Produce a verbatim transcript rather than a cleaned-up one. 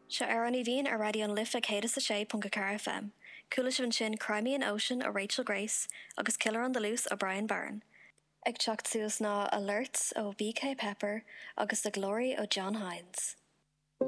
Se ar an i bhíon ar radio an lifa chéad sa sé punca car F M, coolla sin sin Crimean Ocean ó Rachel Grace agus Killer on the Loose ó Brian Byrne. Ag teacht suas ná Alerts ó B K Pepper agus The Glory ó John Hines.